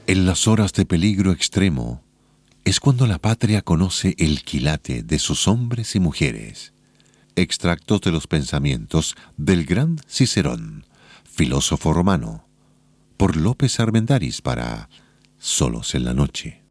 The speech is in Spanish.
En las horas de peligro extremo es cuando la patria conoce el quilate de sus hombres y mujeres. Extractos de los pensamientos del gran Cicerón, filósofo romano, por López Armendáriz para Solos en la Noche.